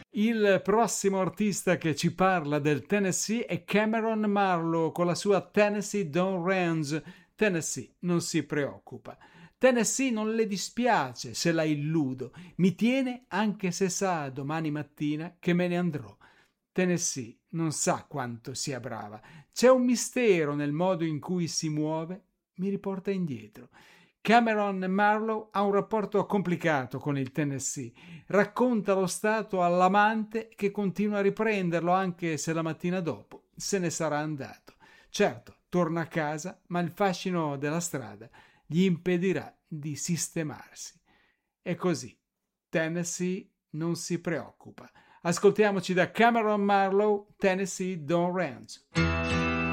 Il prossimo artista che ci parla del Tennessee è Cameron Marlowe con la sua Tennessee Don't Range. Tennessee non si preoccupa. Tennessee non le dispiace se la illudo, mi tiene anche se sa domani mattina che me ne andrò. Tennessee non sa quanto sia brava, c'è un mistero nel modo in cui si muove, mi riporta indietro. Cameron Marlowe ha un rapporto complicato con il Tennessee, racconta lo stato all'amante che continua a riprenderlo anche se la mattina dopo se ne sarà andato. Certo, torna a casa, ma il fascino della strada gli impedirà di sistemarsi. E così, Tennessee non si preoccupa. Ascoltiamoci da Cameron Marlowe, Tennessee Don't Range.